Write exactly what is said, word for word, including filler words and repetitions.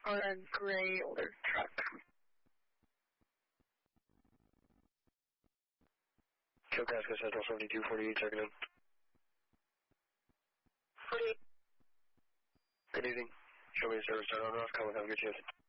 on a gray older truck. Kilcasca Central seventy-two forty-eight, checking in. forty-eight. Good evening. Show me the service start on off. Come with, have a good shift.